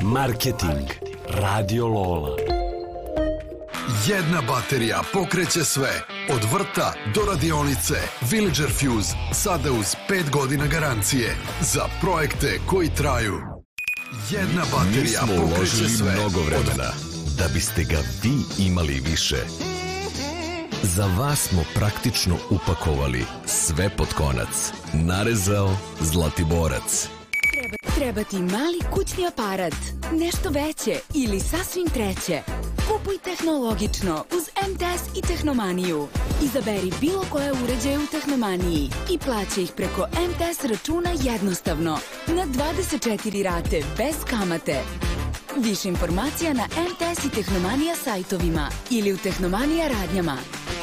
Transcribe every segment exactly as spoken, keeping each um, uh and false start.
Marketing. Radio Lola. Jedna baterija pokreće sve. Od vrta do radionice. Villager Fuse. Sada uz pet godina garancije. Za projekte koji traju. Jedna baterija pokreće sve. Mnogo vremena da biste ga vi imali više. Za vas smo praktično upakovali sve pod konac. Narezao Zlatiborac. Treba, treba ti mali kućni aparat, nešto veće ili sasvim treće. Kupuj tehnologično uz M T S i Tehnomaniju. Izaberi bilo koje uređaje u Tehnomaniji i plaća ih preko M T S računa jednostavno, na dvadeset četiri rate bez kamate. Više informacija na M T S i Tehnomanija sajtovima ili u Tehnomanija radnjama.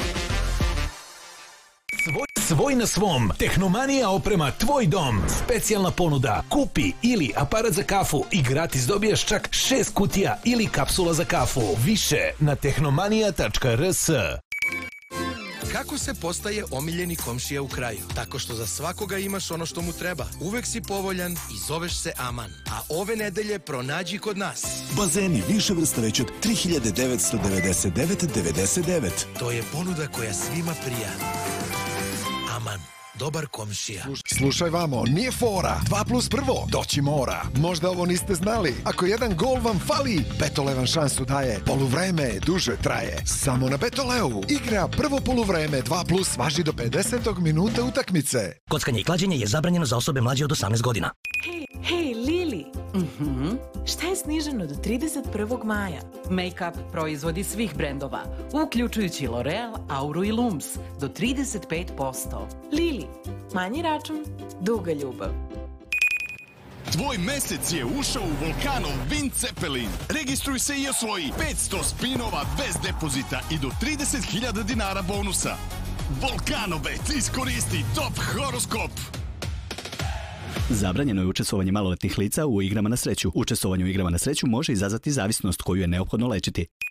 Svoj, svoj na svom. Tehnomanija oprema tvoj dom. Specijalna ponuda. Kupi ili aparat za kafu i gratis dobiješ čak šest kutija ili kapsula za kafu. Više na tehnomanija tačka r s. Kako se postaje omiljeni komšija u kraju? Tako što za svakoga imaš ono što mu treba. Uvek si povoljan i zoveš se Aman. A ove nedelje pronađi kod nas. Bazeni više vrsta već od tri hiljade devetsto devedeset devet devedeset devet. To je ponuda koja svima prija. Aman. Dobar komšija. Slušaj vamo, nije fora. Dva plus prvo, doći mora. Možda ovo niste znali. Ako jedan gol vam fali, Betole vam šansu daje. Poluvreme duže traje. Samo na Betoleu. Igra prvo poluvreme, dva plus važi do pedesetog minuta utakmice. Kockanje i klađenje je zabranjeno za osobe mlađe od osamnaest godina. Hej, hej, Lili. Mhm. Šta je sniženo do trideset prvog maja? Make-up proizvodi svih brendova, uključujući L'Oreal, Auru i Lums, do trideset pet posto. Lili, manji račun, duga ljubav. Tvoj mesec je ušao u Volkanov Wind Zeppelin. Registruj se i osvoji petsto spinova bez depozita i do trideset hiljada dinara bonusa. Volkanobet, iskoristi top horoskop. Zabranjeno je učestvovanje maloletnih lica u igrama na sreću. Učestvovanje u igrama na sreću može izazvati zavisnost koju je neophodno lečiti.